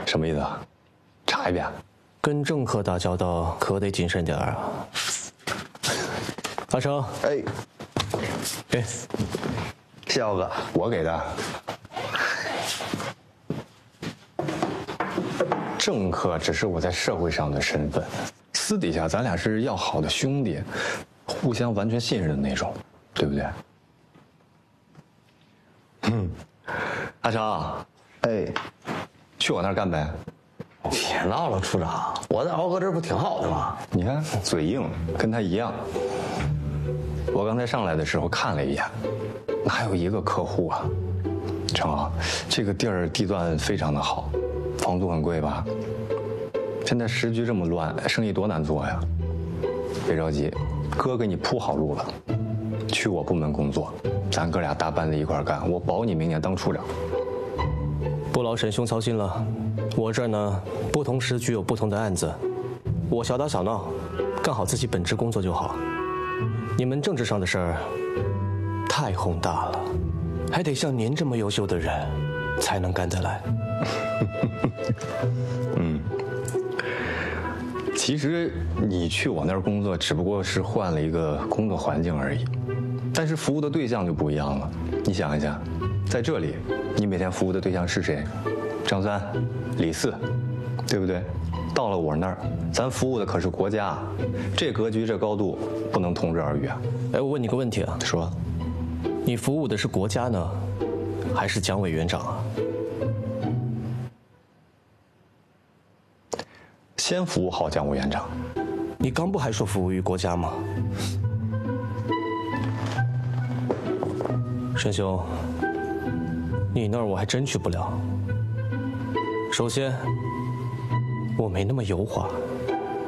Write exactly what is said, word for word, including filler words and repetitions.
什么意思啊？查一遍。 跟政客打交道可得谨慎点啊。阿成， 哎， 给， 肖哥， 我给的。政客只是我在社会上的身份，私底下咱俩是要好的兄弟，互相完全信任的那种，对不对？嗯，阿成， 哎， 去我那儿干呗。 别闹了，处长，我在敖哥这儿不挺好的吗？ 你看嘴硬，跟他一样。我刚才上来的时候看了一眼，哪有一个客户啊？成，这个地儿地段非常的好，房租很贵吧？现在时局这么乱，生意多难做呀！别着急，哥给你铺好路了。去我部门工作，咱哥俩搭班子一块干，我保你明年当处长。 不劳沈兄操心了，我这儿呢，不同时局有不同的案子，我小打小闹，干好自己本职工作就好。你们政治上的事儿太宏大了，还得像您这么优秀的人才能干得来。 嗯，其实你去我那儿工作，只不过是换了一个工作环境而已，但是服务的对象就不一样了。你想一想，在这里，你每天服务的对象是谁？张三、李四，对不对？到了我那儿，咱服务的可是国家，这格局、这高度不能同日而语啊！ 哎，我问你个问题啊， 说， 你服务的是国家呢，还是蒋委员长啊？ 先服务好蒋委员长。 你刚不还说服务于国家吗？沈兄，你那儿我还真去不了。首先，我没那么油滑；